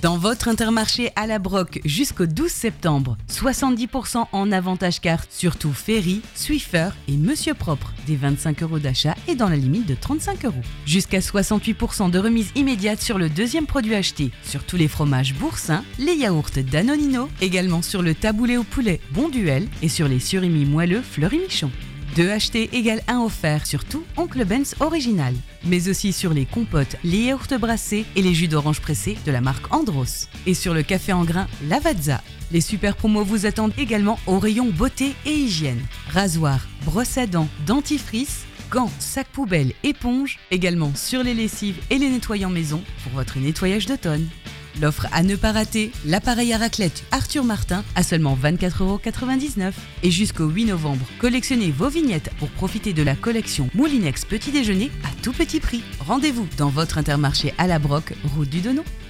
Dans votre Intermarché à la Broc jusqu'au 12 septembre, 70% en avantage carte sur tout Ferry, Swiffer et Monsieur Propre, des 25 € d'achat et dans la limite de 35 €. Jusqu'à 68% de remise immédiate sur le deuxième produit acheté, sur tous les fromages Boursin, les yaourts Danonino, également sur le taboulé au poulet Bonduel et sur les surimi moelleux Fleury-Michon. 2 achetés égale 1 offert sur tout Oncle Ben's original, mais aussi sur les compotes, les yaourts brassés et les jus d'orange pressés de la marque Andros. Et sur le café en grains Lavazza. Les super promos vous attendent également au rayon beauté et hygiène. Rasoir, brosse à dents, dentifrice, gants, sacs poubelles, éponges, également sur les lessives et les nettoyants maison pour votre nettoyage d'automne. L'offre à ne pas rater, l'appareil à raclette Arthur Martin à seulement 24,99 €. Et jusqu'au 8 novembre, collectionnez vos vignettes pour profiter de la collection Moulinex Petit Déjeuner à tout petit prix. Rendez-vous dans votre Intermarché à la Broc, route du Donon.